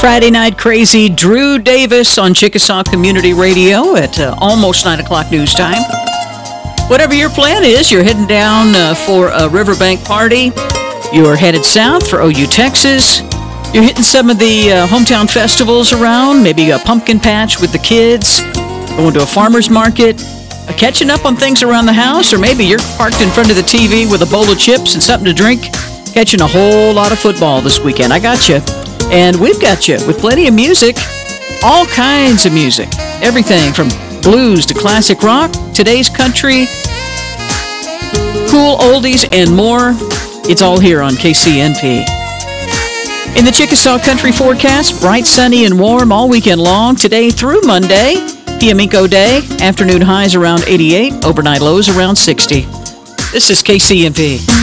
Friday Night Crazy, Drew Davis on Chickasaw Community Radio at almost 9 o'clock news time. Whatever your plan is, you're heading down for a Riverbank party. You're headed south for OU, Texas. You're hitting some of the hometown festivals around, maybe a pumpkin patch with the kids, going to a farmer's market, catching up on things around the house, or maybe you're parked in front of the TV with a bowl of chips and something to drink, catching a whole lot of football this weekend. I got you. And we've got you with plenty of music, all kinds of music, everything from blues to classic rock, today's country, cool oldies, and more. It's all here on KCNP. In the Chickasaw Country forecast, bright, sunny, and warm all weekend long, today through Monday. Piamico Day, afternoon highs around 88, overnight lows around 60. This is KCNP.